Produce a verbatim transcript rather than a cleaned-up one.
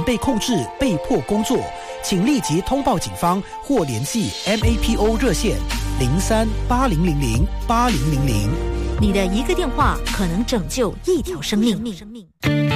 被控制、被迫工作，请立即通报警方或联系 M A P O 热线零三八零零零八零零零。 你的一个电话可能拯救一条生命。